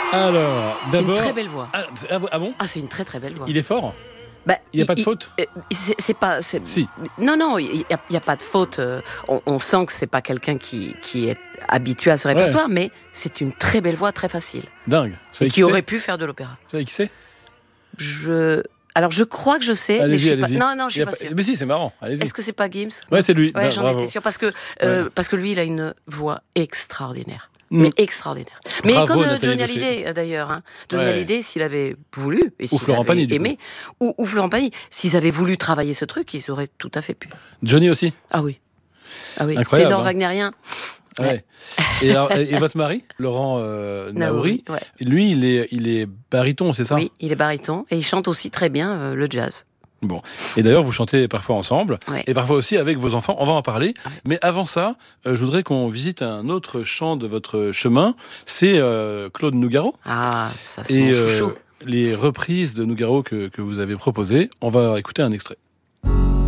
Alors, C'est une d'abord... très belle voix. Ah bon? Ah, c'est une très très belle voix. Il est fort? Bah, Il n'y a pas de faute? C'est pas. Si. Non, il y a pas de faute. On sent que c'est pas quelqu'un qui est habitué à ce répertoire, mais c'est une très belle voix, très facile. Dingue. Et qui aurait pu faire de l'opéra. Vous savez qui c'est? Alors, je crois que je sais, mais je suis pas... Non, je suis pas sûre. Mais si, c'est marrant. Allez-y. Est-ce que c'est pas Gims? Ouais, c'est lui. Ouais, j'en bravo. étais sûre parce que lui, il a une voix extraordinaire. Mm. Mais extraordinaire. Mais Bravo, comme Nathalie Johnny Bossé. Hallyday, d'ailleurs. Hein. Johnny Hallyday, s'il avait voulu, et Ou s'il Florent avait Pagny, du aimé, ou Florent Pagny, s'ils avaient voulu travailler ce truc, ils auraient tout à fait pu. Johnny aussi? Ah oui. Incroyable. Ténor wagnérien. Ouais. Et votre mari, Laurent Naouri, lui, il est baryton, c'est ça? Oui, il est baryton et il chante aussi très bien le jazz. Bon. Et d'ailleurs, vous chantez parfois ensemble, et parfois aussi avec vos enfants. On va en parler. Mais avant ça, je voudrais qu'on visite un autre chant de votre chemin. C'est Claude Nougaro. Ah, ça c'est mon chouchou. Les reprises de Nougaro que vous avez proposées. On va écouter un extrait.